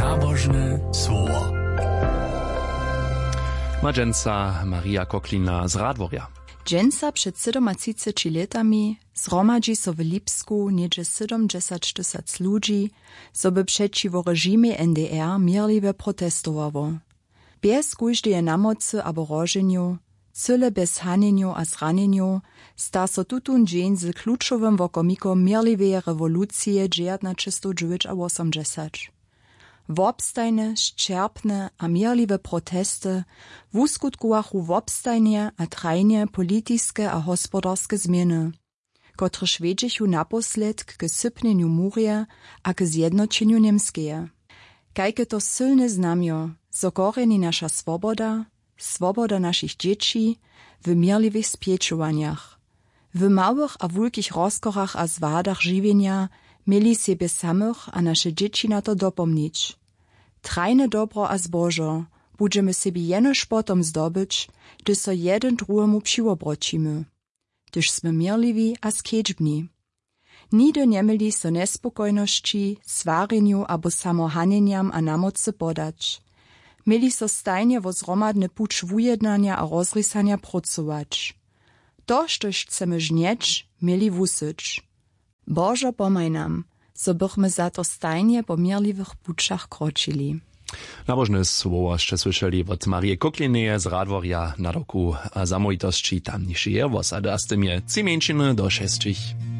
Nabożne słowo. Ma dżęca Maria Koklina z Radworja. Dżęca przed 37 latami zgromadzi so w Lipsku niedzie 70 000 ludzi, so by przeciwo reżimie NDR mirliwe protestowało. Bez kóżdeje namocy abo rożeniu, cyle bez haneniu a zraneniu, sta so tutun dzień z kluczowym wokomikom mirliwej rewolucje 1980. Wobstajne, ščerpne a mirliwe protesty wuskutkuwachu wobstajnie a trajnie politiske a hospodarske zmieny, kotre švedžichu naposled k sypneniu murje a k zjednočenju Niemskeje. Kajke to silne znamio, so koreni nasza swoboda, swoboda naszych dzieci w mirliwych spieczowaniach. W małych a wulkich rozkorach a zwadach żywienia mieli siebie samych a nasze dzieci na to dopomnieć. Trajne dobro a zbożo budżemy sobie jenoż potom zdobyć, gdy so jeden drugiemu přiwobrocimy. Gdyż sme mirliwi a skedźbni. Nigdy nie mieli so nespokojności, swareniu abo samohaneniam a namocy podać. Mieli so stajnie wo zromadny pucz wujednania a rozrysania pracować. To, štož chcemy żnieć, mieli wusyć. Bożo pomaj nam, so bychmy za to stajnie po mirliwych puczach kročili. Nabożne słowo jeszcze słyszeli od Marii Koklinie z Radworja na roku zamojitości tamniejszej osady, a z tym je 3 do 6.